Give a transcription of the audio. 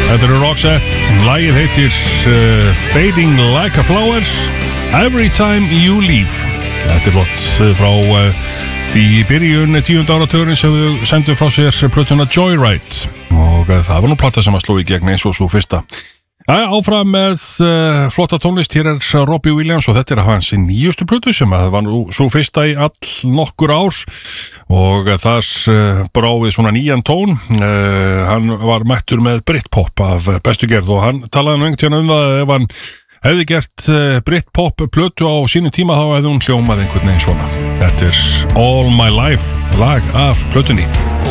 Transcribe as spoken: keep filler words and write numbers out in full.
Þetta eru Roxette, lagið heitir uh, Fading Like a Flowers, Every Time You Leave. Þetta er flott frá uh, í byrjun tíunda áratugurinn sem við sendum frá sér plötuna Joyride og uh, það var nú plata sem að sló í gegn eins og svo fyrsta. Æja, áfram með uh, flotta tónlist, hér er Robbie Williams og þetta er hans nýjustu plötu sem að var nú svo fyrsta í all nokkur ár og uh, þar uh, brá við svona nýjan tón. Uh, hann var mættur með Britpop af bestu gerð og hann talaði nú einhvern veginn um það ef hann hefði gert uh, Britpop plötu á sínu tíma þá hefði hún hljómað einhvern veginn svona. Þetta er All My Life, lag af plötunni.